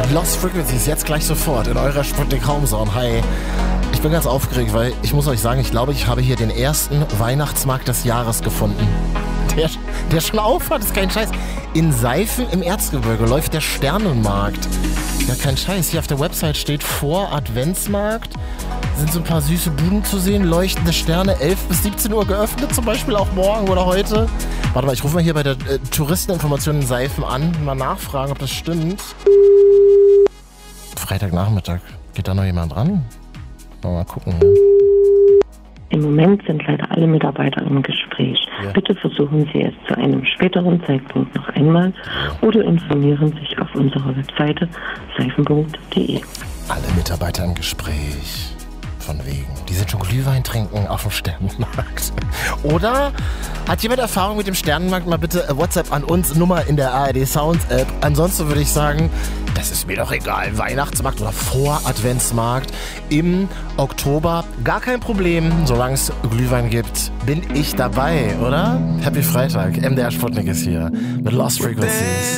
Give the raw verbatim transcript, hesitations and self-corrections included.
Lost Frequencies, jetzt gleich sofort in eurer Sputnik Homezone. Hi. Ich bin ganz aufgeregt, weil ich muss euch sagen, ich glaube, ich habe hier den ersten Weihnachtsmarkt des Jahres gefunden. Der, der schon aufhat, ist kein Scheiß. In Seifen im Erzgebirge läuft der Sternenmarkt. Ja, kein Scheiß. Hier auf der Website steht vor Adventsmarkt. Sind so ein paar süße Buden zu sehen. Leuchtende Sterne, elf bis siebzehn Uhr geöffnet. Zum Beispiel auch morgen oder heute. Warte mal, ich rufe mal hier bei der äh, Touristeninformation in Seifen an. Mal nachfragen, ob das stimmt. Freitagnachmittag. Geht da noch jemand dran? Mal gucken hier. Im Moment sind leider alle Mitarbeiter im Gespräch. Ja. Bitte versuchen Sie es zu einem späteren Zeitpunkt noch einmal oder informieren sich auf unserer Webseite seifen punkt de. Alle Mitarbeiter im Gespräch. Von wegen. Die sind schon Glühwein trinken auf dem Sternenmarkt. Oder hat jemand Erfahrung mit dem Sternenmarkt? Mal bitte WhatsApp an uns, Nummer in der A R D Sounds App. Ansonsten würde ich sagen, das ist mir doch egal. Weihnachtsmarkt oder Vor-Adventsmarkt im Oktober. Gar kein Problem. Solange es Glühwein gibt, bin ich dabei, oder? Happy Freitag. M D R Sputnik ist hier mit Lost Frequencies.